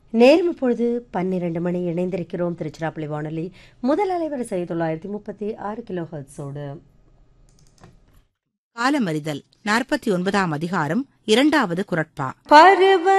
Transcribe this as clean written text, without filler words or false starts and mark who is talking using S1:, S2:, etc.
S1: நேரம் இப்பொழுது 12 மணி. இணைந்திருக்கிறோம் திருச்சிராப்பள்ளி வானொலி முதல் அலைவரிசை 966 கிலோ ஹெர்ட்ஸோடு.
S2: காலமறிதல் 49ஆம் அதிகாரம் 2வது குறட்பா.
S1: பருவ